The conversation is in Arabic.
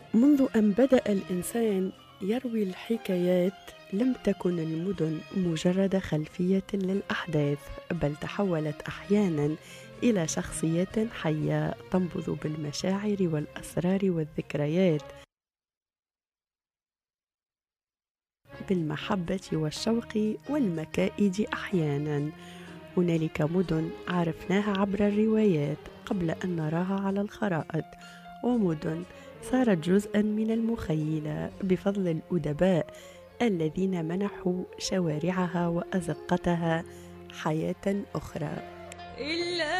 منذ أن بدأ الإنسان يروي الحكايات، لم تكن المدن مجرد خلفية للأحداث، بل تحولت أحيانا إلى شخصيات حية تنبض بالمشاعر والأسرار والذكريات، بالمحبة والشوق والمكائد أحيانا. هنالك مدن عرفناها عبر الروايات قبل أن نراها على الخرائط، ومدن صارت جزءا من المخيلة بفضل الأدباء الذين منحوا شوارعها وأزقتها حياة أخرى.